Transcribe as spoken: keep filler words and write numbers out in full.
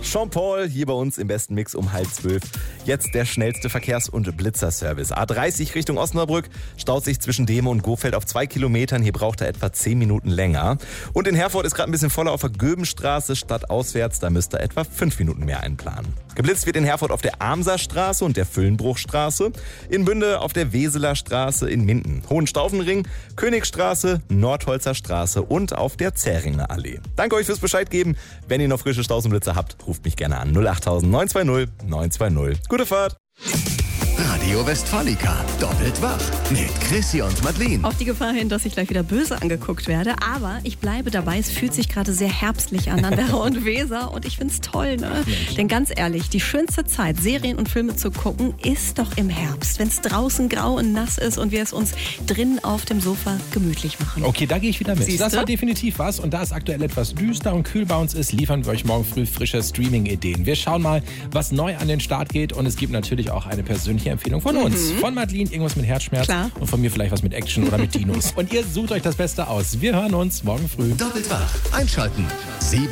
Sean Paul hier bei uns im besten Mix um halb zwölf. Jetzt der schnellste Verkehrs- und Blitzerservice. A dreißig Richtung Osnabrück staut sich zwischen Dehme und Gofeld auf zwei Kilometern. Hier braucht er etwa zehn Minuten länger. Und in Herford ist gerade ein bisschen voller auf der Göbenstraße stadtauswärts. Da müsst ihr etwa fünf Minuten mehr einplanen. Geblitzt wird in Herford auf der Amserstraße und der Füllenbruchstraße. In Bünde auf der Weseler Straße, in Minden. Hohenstaufenring, Königstraße, Nordholzer Straße und auf der Zähringer Allee. Danke euch fürs Bescheid geben. Wenn ihr noch frische Staus und Blitzer habt, ruft mich gerne an. null acht neun zwei null neun zwei null. Gute Fahrt! Radio Westfalica, doppelt wach mit Chrissy und Madeleine. Auf die Gefahr hin, dass ich gleich wieder böse angeguckt werde. Aber ich bleibe dabei, es fühlt sich gerade sehr herbstlich an an der Rauen Weser. Und ich finde es toll, ne? Denn ganz ehrlich, die schönste Zeit, Serien und Filme zu gucken, ist doch im Herbst. Wenn es draußen grau und nass ist und wir es uns drinnen auf dem Sofa gemütlich machen. Okay, da gehe ich wieder mit. Siehste? Das war definitiv was. Und da es aktuell etwas düster und kühl bei uns ist, liefern wir euch morgen früh frische Streaming-Ideen. Wir schauen mal, was neu an den Start geht. Und es gibt natürlich auch eine persönliche Empfehlung von uns. Mhm. Von Madeleine irgendwas mit Herzschmerz. Klar. Und von mir vielleicht was mit Action oder mit Dinos. Und ihr sucht euch das Beste aus. Wir hören uns morgen früh. Doppelt wach. Einschalten. sieben